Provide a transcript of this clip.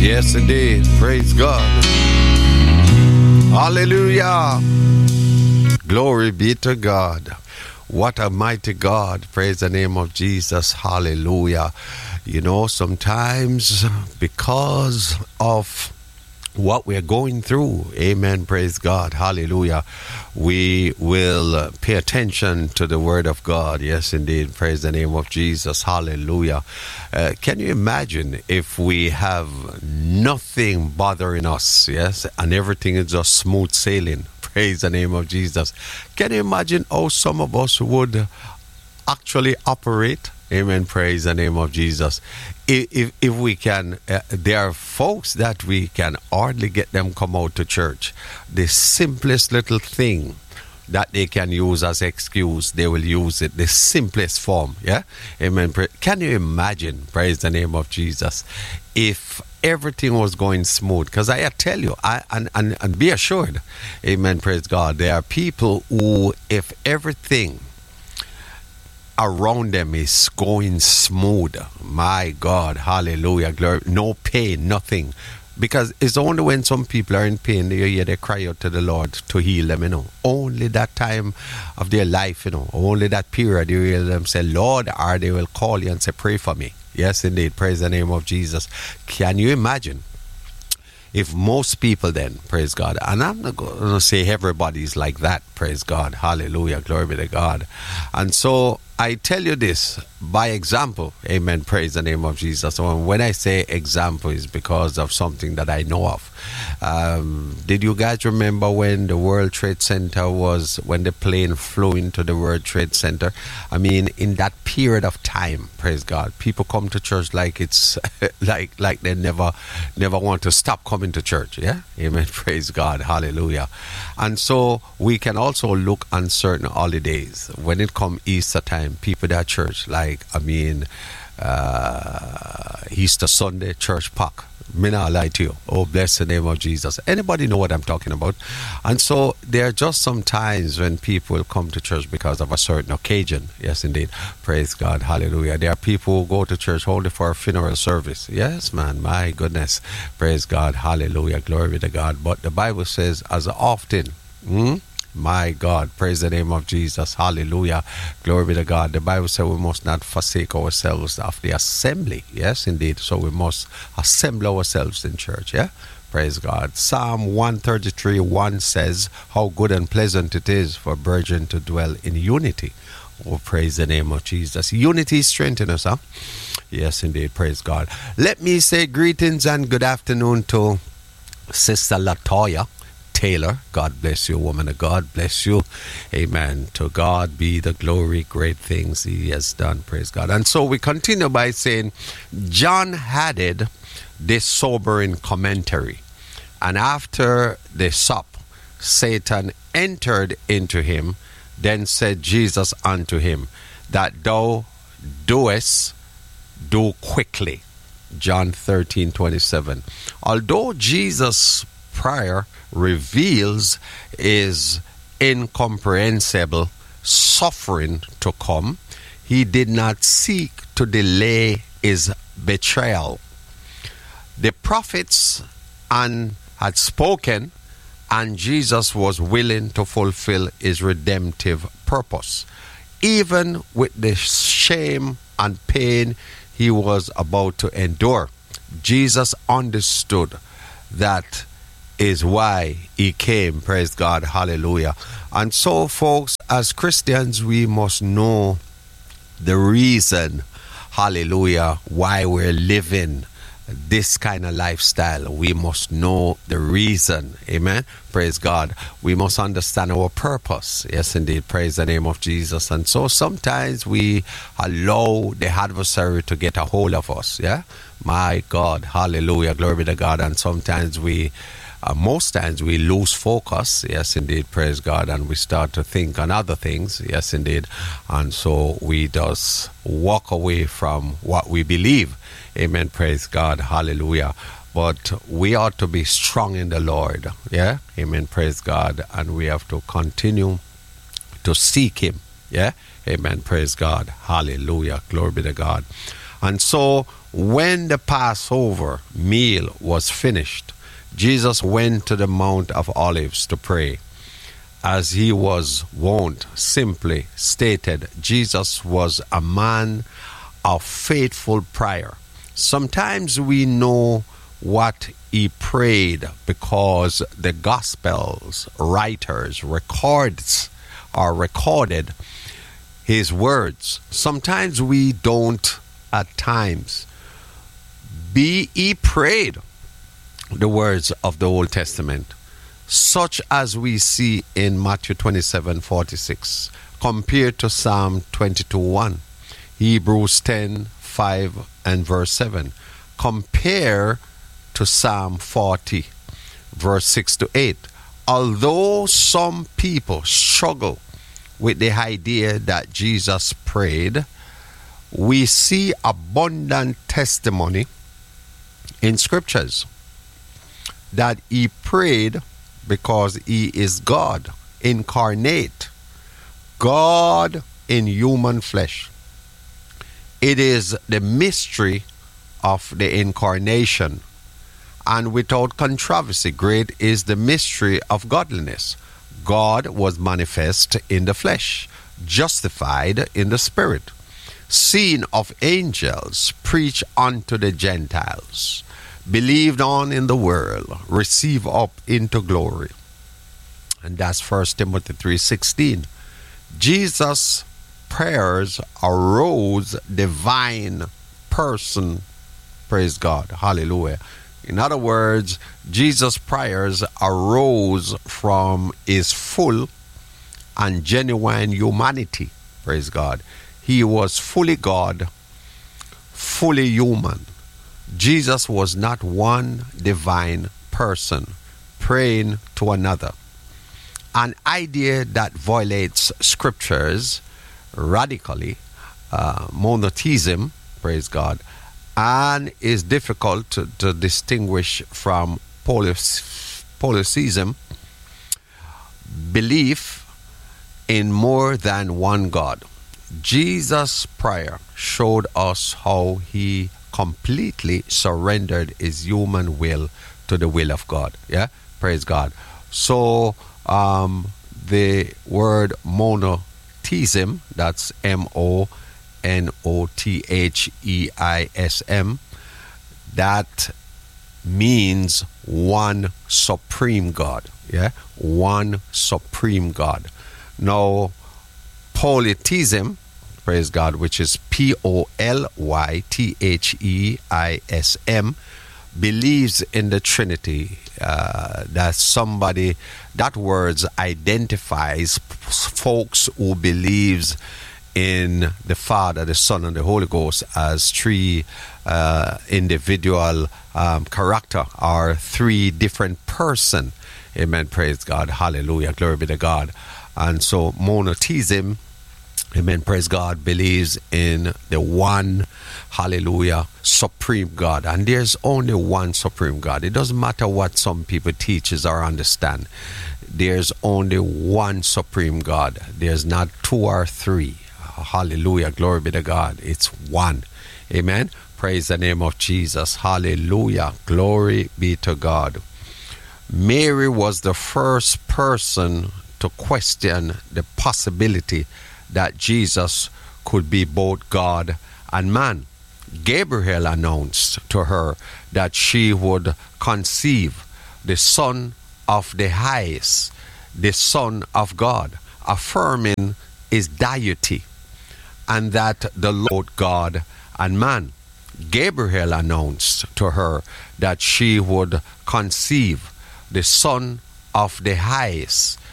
Yes, indeed. Praise God. Hallelujah. Glory be to God. What a mighty God. Praise the name of Jesus. Hallelujah. You know, sometimes because of what we're going through, amen, praise God, hallelujah, we will pay attention to the word of God. Yes, indeed, praise the name of Jesus, hallelujah. Can you imagine if we have nothing bothering us, yes, and everything is just smooth sailing? Praise the name of Jesus. Can you imagine how some of us would actually operate? Amen. Praise the name of Jesus. If we can, there are folks that we can hardly get them come out to church. The simplest little thing that they can use as excuse, they will use it. The simplest form. Yeah. Amen. Can you imagine? Praise the name of Jesus. If everything was going smooth, because I tell you, and be assured, amen. Praise God. There are people who, if everything around them is going smooth, my God, hallelujah, glory, no pain, nothing, because it's only when some people are in pain that you hear they cry out to the Lord to heal them, you know. Only that time of their life, you know, only that period you hear them say, Lord, or they will call you and say, pray for me. Yes, indeed, praise the name of Jesus. Can you imagine if most people then, praise God, and I'm not going to say everybody's like that, praise God, hallelujah, glory be to God. And so I tell you this by example, amen, praise the name of Jesus. So when I say example, is because of something that I know of. Did you guys remember when the World Trade Center when the plane flew into the World Trade Center? I mean, in that period of time, praise God, people come to church like it's like they never want to stop coming to church. Yeah, amen, praise God, hallelujah. And so we can also look on certain holidays when it come Easter time, people at church, like, I mean, Easter Sunday, church pack. Me not lie to you. Oh, bless the name of Jesus. Anybody know what I'm talking about? And so there are just some times when people will come to church because of a certain occasion. Yes, indeed. Praise God. Hallelujah. There are people who go to church only for a funeral service. Yes, man. My goodness. Praise God. Hallelujah. Glory be to God. But the Bible says as often, my God, praise the name of Jesus. Hallelujah. Glory be to God. The Bible says we must not forsake ourselves of the assembly. Yes, indeed. So we must assemble ourselves in church. Yeah. Praise God. Psalm 133:1 says, how good and pleasant it is for brethren to dwell in unity. Oh, praise the name of Jesus. Unity strengthens us, huh? Yes, indeed. Praise God. Let me say greetings and good afternoon to Sister Latoya Taylor. God bless you, woman of God. Bless you. Amen. To God be the glory, great things he has done. Praise God. And so we continue by saying, John added this sobering commentary. And after the sup, Satan entered into him. Then said Jesus unto him, that thou doest, do quickly. John 13:27. Although Jesus' prayer reveals his incomprehensible suffering to come, he did not seek to delay his betrayal. The prophets had spoken, and Jesus was willing to fulfill his redemptive purpose, even with the shame and pain he was about to endure. Jesus understood that is why he came. Praise God. Hallelujah. And so, folks, as Christians, we must know the reason, hallelujah, why we're living this kind of lifestyle. We must know the reason. Amen. Praise God. We must understand our purpose. Yes, indeed. Praise the name of Jesus. And so sometimes we allow the adversary to get a hold of us. Yeah. My God. Hallelujah. Glory be to God. And sometimes most times we lose focus. Yes, indeed. Praise God. And we start to think on other things. Yes, indeed. And so we just walk away from what we believe. Amen. Praise God. Hallelujah. But we ought to be strong in the Lord. Yeah. Amen. Praise God. And we have to continue to seek him. Yeah. Amen. Praise God. Hallelujah. Glory be to God. And so When the Passover meal was finished, Jesus went to the Mount of Olives to pray. As he was wont, simply stated, Jesus was a man of faithful prayer. Sometimes we know what he prayed because the Gospels writers recorded his words. Sometimes we don't at times. He prayed the words of the Old Testament, such as we see in Matthew 27:46, compared to Psalm 22:1, Hebrews 10:5 and verse 7, compare to Psalm 40, verse 6 to 8. Although some people struggle with the idea that Jesus prayed, we see abundant testimony in scriptures that he prayed because he is God incarnate, God in human flesh. It is the mystery of the incarnation, and without controversy, great is the mystery of godliness. God was manifest in the flesh, justified in the spirit, seen of angels, preached unto the Gentiles, believed on in the world, received up into glory. And that's 1 Timothy 3:16. Jesus' prayers arose divine person. Praise God. Hallelujah. In other words, Jesus' prayers arose from his full and genuine humanity. Praise God. He was fully God, fully human. Jesus was not one divine person praying to another. An idea that violates scriptures radically, monotheism, praise God, and is difficult to distinguish from polytheism, belief in more than one God. Jesus' prayer showed us how he completely surrendered his human will to the will of God. Yeah, praise God. So the word monotheism, that's monotheism, that means one supreme God. Yeah, one supreme God. Now, polytheism, praise God, which is polytheism, believes in the Trinity. That words identifies folks who believes in the Father, the Son, and the Holy Ghost as three individual character, or three different person. Amen. Praise God. Hallelujah. Glory be to God. And so monotheism, amen, praise God, believes in the one, hallelujah, supreme God. And there's only one supreme God. It doesn't matter what some people teach or understand. There's only one supreme God. There's not two or three. Hallelujah, glory be to God. It's one. Amen. Praise the name of Jesus. Hallelujah, glory be to God. Mary was the first person to question the possibility that Jesus could be both God and man. Gabriel announced to her that she would conceive the Son of the Highest, the Son of God, affirming his deity, and that the Lord God and man. Gabriel announced to her that she would conceive the Son of the Highest,